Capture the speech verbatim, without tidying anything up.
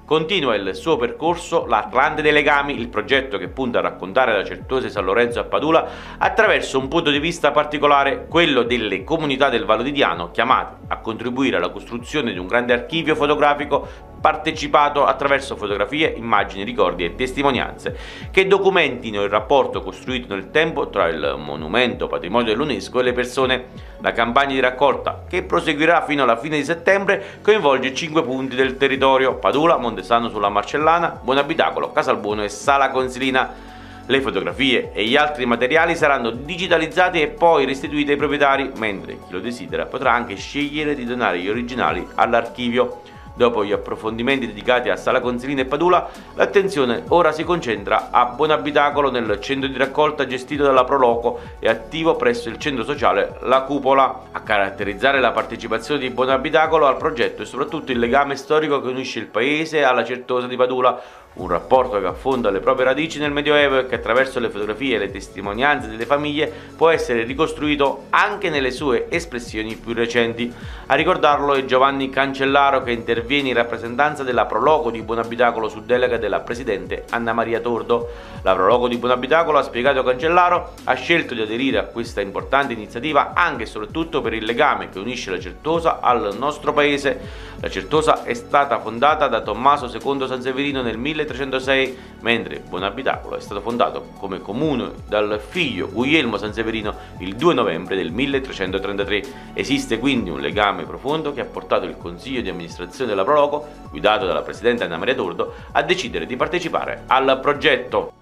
Continua il suo percorso l'Atlante dei Legami, il progetto che punta a raccontare la Certosa di San Lorenzo a Padula attraverso un punto di vista particolare, quello delle comunità del Vallo di Diano, chiamate a contribuire alla costruzione di un grande archivio fotografico partecipato attraverso fotografie, immagini, ricordi e testimonianze che documentino il rapporto costruito nel tempo tra il monumento patrimonio dell'UNESCO e le persone. La campagna di raccolta, che proseguirà fino alla fine di settembre, coinvolge cinque punti del territorio: Padula, Montesano sulla Marcellana, Buonabitacolo, Casalbuono e Sala Consilina. Le fotografie e gli altri materiali saranno digitalizzati e poi restituiti ai proprietari, mentre chi lo desidera potrà anche scegliere di donare gli originali all'archivio. Dopo gli approfondimenti dedicati a Sala Consilina e Padula, l'attenzione ora si concentra a Buonabitacolo, nel centro di raccolta gestito dalla Proloco e attivo presso il centro sociale La Cupola. A caratterizzare la partecipazione di Buonabitacolo al progetto è soprattutto il legame storico che unisce il paese alla Certosa di Padula, un rapporto che affonda le proprie radici nel Medioevo e che attraverso le fotografie e le testimonianze delle famiglie può essere ricostruito anche nelle sue espressioni più recenti. A ricordarlo è Giovanni Cancellaro, che interviene in rappresentanza della Proloco di Buonabitacolo su delega della presidente Anna Maria Tordo. La Proloco di Buonabitacolo, ha spiegato Cancellaro, ha scelto di aderire a questa importante iniziativa anche e soprattutto per il legame che unisce la Certosa al nostro paese. La Certosa è stata fondata da Tommaso secondo Sanseverino nel milletrecentosei, mentre Buonabitacolo è stato fondato come comune dal figlio Guglielmo Sanseverino il due novembre del milletrecentotrentatré. Esiste quindi un legame profondo che ha portato il consiglio di amministrazione della Proloco, guidato dalla presidente Anna Maria Tordo, a decidere di partecipare al progetto.